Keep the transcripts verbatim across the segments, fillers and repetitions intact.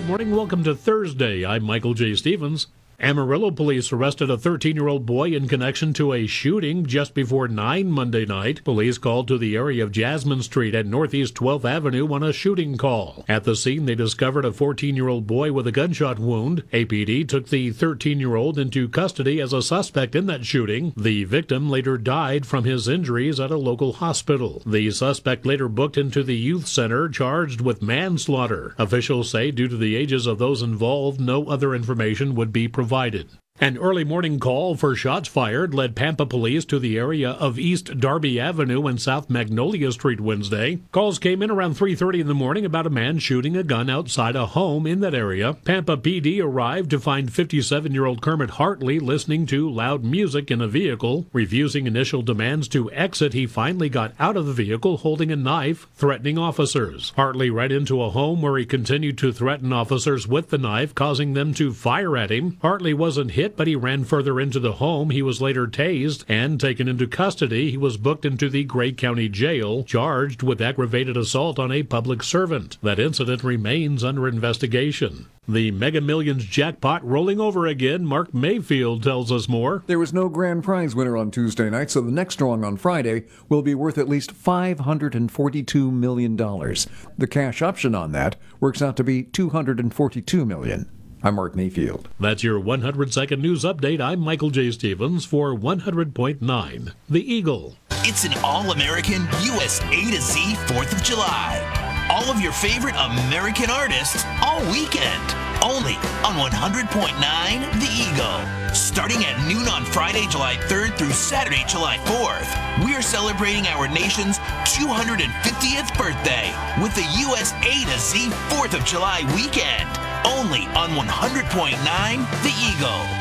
Good morning. Welcome to Thursday. I'm Michael J. Stevens. Amarillo police arrested a thirteen-year-old boy in connection to a shooting just before nine Monday night. Police called to the area of Jasmine Street at Northeast twelfth Avenue on a shooting call. At the scene, they discovered a fourteen-year-old boy with a gunshot wound. A P D took the thirteen-year-old into custody as a suspect in that shooting. The victim later died from his injuries at a local hospital. The suspect later booked into the youth center, charged with manslaughter. Officials say due to the ages of those involved, no other information would be provided. Provided. An early morning call for shots fired led Pampa police to the area of East Darby Avenue and South Magnolia Street Wednesday. Calls came in around three thirty in the morning about a man shooting a gun outside a home in that area. Pampa P D arrived to find fifty-seven-year-old Kermit Hartley listening to loud music in a vehicle. Refusing initial demands to exit, he finally got out of the vehicle holding a knife, threatening officers. Hartley ran into a home where he continued to threaten officers with the knife, causing them to fire at him. Hartley wasn't hit, but he ran further into the home. He was later tased and taken into custody. He was booked into the Gray County Jail, charged with aggravated assault on a public servant. That incident remains under investigation. The Mega Millions jackpot rolling over again. Mark Mayfield tells us more. There was no grand prize winner on Tuesday night, so the next drawing on Friday will be worth at least five hundred forty-two million dollars. The cash option on that works out to be two hundred forty-two million dollars. I'm Mark Mayfield. That's your one hundred second news update. I'm Michael J. Stevens for one hundred point nine. The Eagle. It's an all-American U S A to Z fourth of July. All of your favorite American artists all weekend. Only on one hundred point nine The Eagle. Starting at noon on Friday, July third through Saturday, July fourth, we are celebrating our nation's two hundred fiftieth birthday with the U S A to Z fourth of July weekend. Only on one hundred point nine The Eagle.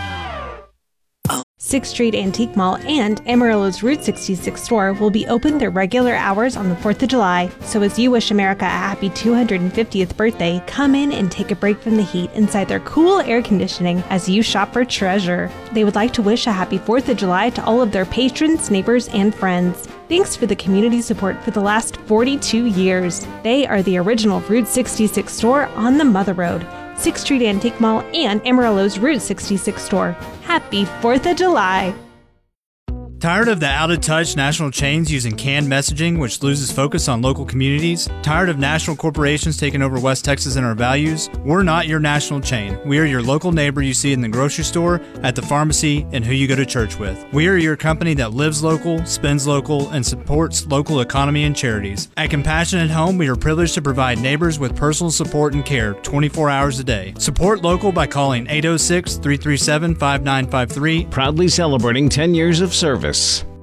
sixth Street Antique Mall and Amarillo's Route sixty-six store will be open their regular hours on the fourth of July. So as you wish America a happy two hundred fiftieth birthday, come in and take a break from the heat inside their cool air conditioning as you shop for treasure. They would like to wish a happy fourth of July to all of their patrons, neighbors, and friends. Thanks for the community support for the last forty-two years. They are the original Route sixty-six store on the Mother Road. sixth Street Antique Mall and Amarillo's Route sixty-six store. Happy fourth of July! Tired of the out-of-touch national chains using canned messaging, which loses focus on local communities? Tired of national corporations taking over West Texas and our values? We're not your national chain. We are your local neighbor you see in the grocery store, at the pharmacy, and who you go to church with. We are your company that lives local, spends local, and supports local economy and charities. At Compassionate Home, we are privileged to provide neighbors with personal support and care twenty-four hours a day. Support local by calling eight oh six, three three seven, five nine five three. Proudly celebrating ten years of service.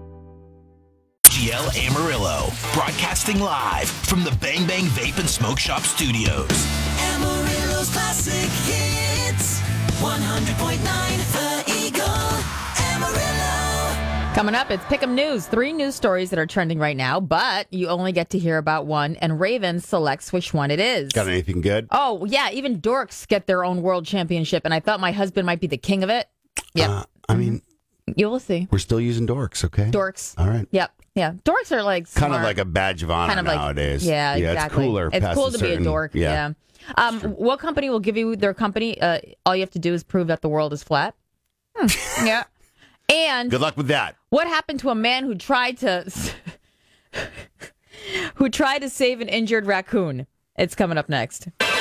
G L Amarillo, broadcasting live from the Bang Bang Vape and Smoke Shop Studios. Amarillo's classic hits, one hundred point nine The Eagle, Amarillo. Coming up, it's Pick'em News. Three news stories that are trending right now, but you only get to hear about one, and Raven selects which one it is. Got anything good? Oh, yeah, even dorks get their own world championship, and I thought my husband might be the king of it. Yep. Uh, I mean... You will see. We're still using dorks, okay? Dorks. All right. Yep. Yeah. Dorks are like smart. Kind of like a badge of honor kind of like, nowadays. Yeah, yeah, exactly. it's cooler. It's past cool a to certain, be a dork. Yeah. yeah. Um, what company will give you their company? Uh, all you have to do is prove that the world is flat. Hmm. Yeah. And good luck with that. What happened to a man who tried to who tried to save an injured raccoon? It's coming up next.